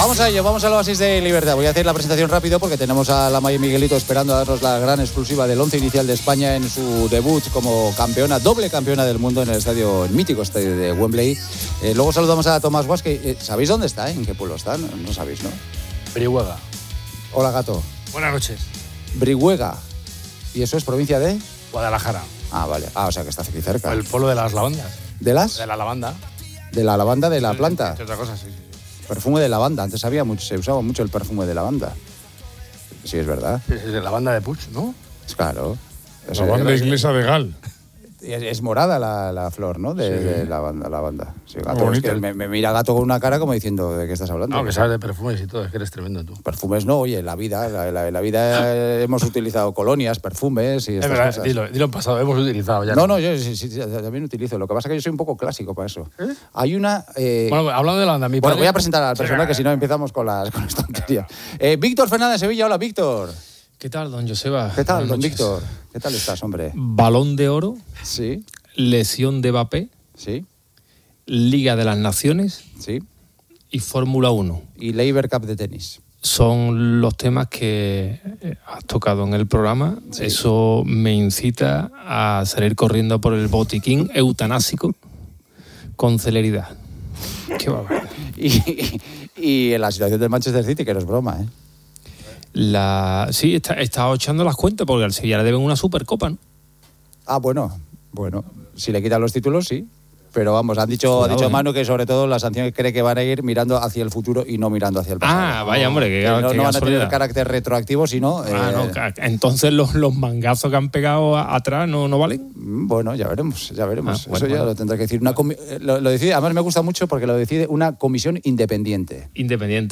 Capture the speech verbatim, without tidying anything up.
Vamos a ello, vamos al Oasis de Libertad. Voy a hacer la presentación rápido porque tenemos a la Maya Miguelito esperando a darnos la gran exclusiva del once inicial de España en su debut como campeona, doble campeona del mundo en el estadio, el mítico estadio de Wembley. Eh, luego saludamos a Tomás Guas, que eh, ¿sabéis dónde está? ¿En qué pueblo está? No, no sabéis, ¿no? Brihuega. Hola, gato. Buenas noches. Brihuega. ¿Y eso es provincia de? Guadalajara. Ah, vale. Ah, o sea que está aquí cerca. El pueblo de las lavandas. ¿De las? De la lavanda. De la lavanda de la Sí, planta. entre otras cosas, sí, sí. Perfume de lavanda. Antes había mucho, se usaba mucho el perfume de lavanda. Sí, es verdad. Sí, sí, de la banda de Puig, ¿no? Claro. La banda es, inglesa de Gal. Es, es morada la, la flor, ¿no? De, Sí. de la banda. La banda. Sí, gato, Muy es que bonita. me, me mira Gato con una cara como diciendo, ¿de qué estás hablando? No, que sabes de perfumes y todo, es que eres tremendo tú. Perfumes no, oye, la vida, la, la, la vida hemos utilizado colonias, perfumes y Es estas verdad, cosas. dilo, dilo en pasado, hemos utilizado ya. No, no, yo sí, sí, sí, también utilizo. Lo que pasa es que yo soy un poco clásico para eso. ¿Eh? Hay una... Eh, Bueno, hablando de la banda, mi bueno, padre- voy a presentar al Sí, personal que si no empezamos con las, con las tonterías. Eh, Víctor Fernández Sevilla, hola Víctor. ¿Qué tal, don Joseba? ¿Qué tal, Buenas don noches. Víctor? ¿Qué tal estás, hombre? Balón de oro, Sí, lesión de Mbappé, sí, Liga de las Naciones sí. y Fórmula uno. Y Labour Cup de tenis. Son los temas que eh, has tocado en el programa. Sí. Eso me incita a salir corriendo por el botiquín eutanásico con celeridad. Qué barbaridad. Y, y en la situación del Manchester City, que no es broma, ¿eh? La, sí, está, he estado echando las cuentas porque al Sevilla le deben una Supercopa, ¿no? Ah, bueno, bueno. Si le quitan los títulos, sí. Pero vamos, han dicho, Cuidado, ha dicho ¿eh? Manu que sobre todo las sanciones cree que van a ir mirando hacia el futuro y no mirando hacia el pasado. Ah, vaya, hombre, que, Que no, que no van a casualidad. tener carácter retroactivo, sino... Ah, eh, no, ca- entonces los, los mangazos que han pegado a- atrás no, no valen. Bueno, ya veremos, ya veremos. Ah, bueno, Eso ya bueno. lo tendrá que decir. Una comi- lo, lo decide, además me gusta mucho porque lo decide una comisión independiente. Independiente.